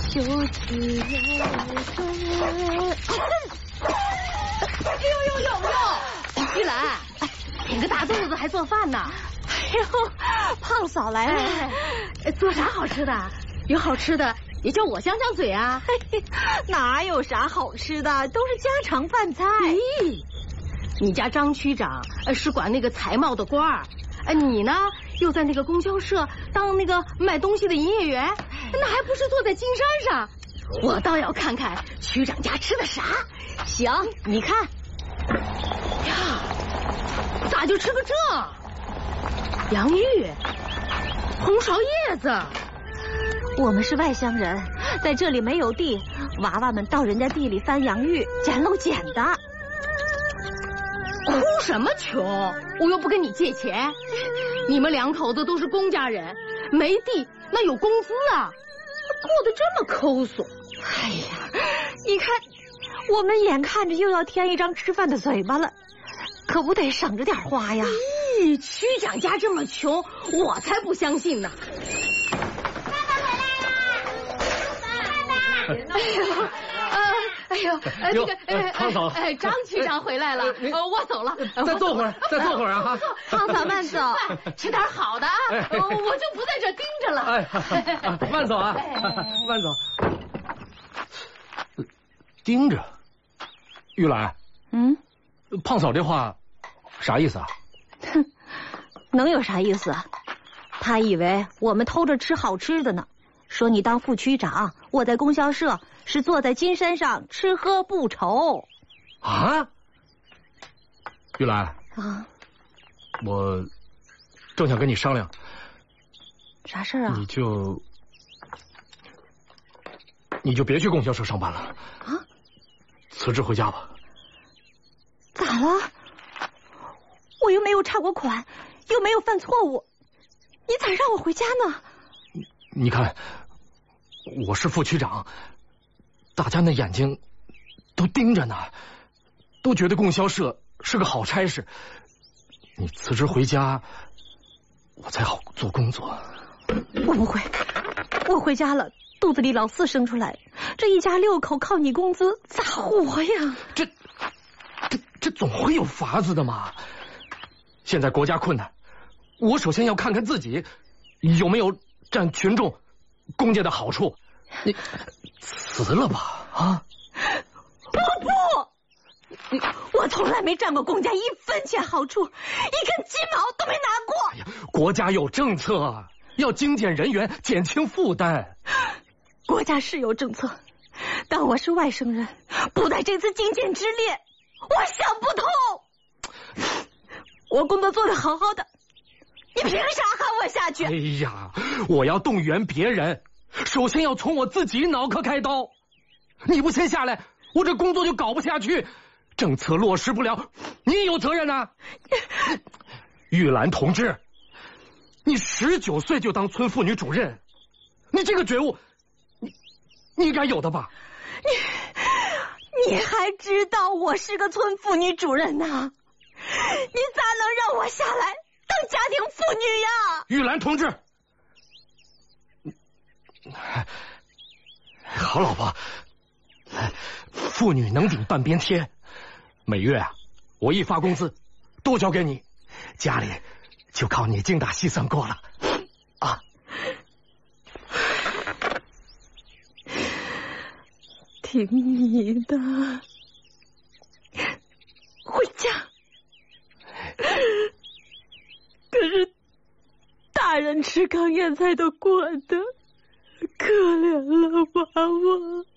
就此有春。 呦！玉兰，挺个大肚子还做饭呢？ 哎呦，胖嫂来了， 做啥好吃的？有好吃的也叫我香香嘴啊！ 哪有啥好吃的，都是家常饭菜。 咦，你家张区长是管那个财贸的官儿，你呢又在那个供销社当那个卖东西的营业员，那还不是坐在金山上？我倒要看看区长家吃的啥。行，你看呀，咋就吃个这？洋芋、红苕叶子。 我们是外乡人，在这里没有地，娃娃们到人家地里翻洋芋，捡漏捡的。 哭什么穷？我又不跟你借钱。你们两口子都是公家人，没地那有工资啊，过得这么抠索。 哎呀，你看，我们眼看着又要添一张吃饭的嘴巴了，可不得省着点花呀。 咦，区长家这么穷，我才不相信呢。哎呦，这个胖嫂， 张区长回来了，我走了， 再坐会儿啊！ 胖嫂慢走， 吃点好的啊，我就不在这盯着了。 哎，慢走啊，慢走。盯着，玉兰，胖嫂这话啥意思啊？ 哼，能有啥意思啊？他以为我们偷着吃好吃的呢。说你当副区长，我在供销社是坐在金山上吃喝不愁。 啊，玉兰啊， 我正想跟你商量。 啥事啊？ 你就别去供销社上班了啊， 辞职回家吧。 咋了？我又没有差过款，又没有犯错误，你咋让我回家呢？ 你看，我是副区长，大家那眼睛都盯着呢，都觉得供销社是个好差事。你辞职回家，我才好做工作。 我不会，我回家了，肚子里老四生出来，这一家6口靠你工资咋活呀？ 这总会有法子的嘛。现在国家困难，我首先要看看自己有没有占群众公家的好处。你辞了吧啊！ 不，我从来没占过公家1分钱好处，1根鸡毛都没拿过。 哎呀，国家有政策，要精简人员，减轻负担。 国家是有政策，但我是外省人，不在这次精简之列，我想不通。我工作做得好好的，你凭啥喊我下去？ 哎呀，我要动员别人，首先要从我自己脑壳开刀。你不先下来，我这工作就搞不下去，政策落实不了，你有责任啊。玉兰同志，你19岁就当村妇女主任，你这个觉悟，你应该有的吧？ 你还知道我是个村妇女主任呢？你咋能让我下来当家庭妇女呀？ 玉兰同志，好老婆，妇女能顶半边天，每月啊，我一发工资都交给你，家里就靠你精打细算过了啊。 听你的，回家。可是大人吃糠咽菜都过的，可怜了娃娃。